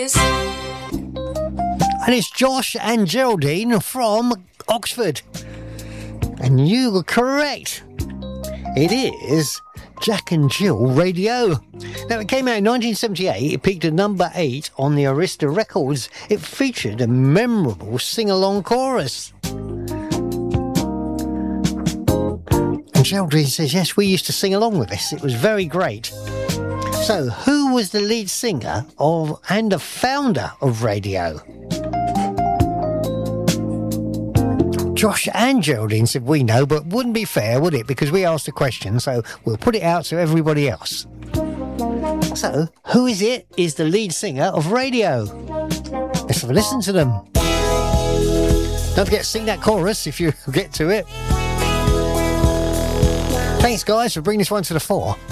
And it's Josh and Geraldine from Oxford. And you were correct. It is Jack and Jill Radio. Now, it came out in 1978. It peaked at number 8 on the Arista Records. It featured a memorable sing-along chorus. And Geraldine says, yes, we used to sing along with this. It was very great. So, who was the lead singer of and the founder of radio? Josh and Geraldine said we know, but wouldn't be fair, would it? Because we asked the question, so we'll put it out to everybody else. So, who is the lead singer of radio? Let's have a listen to them. Don't forget to sing that chorus if you get to it. Thanks, guys, for bringing this one to the fore.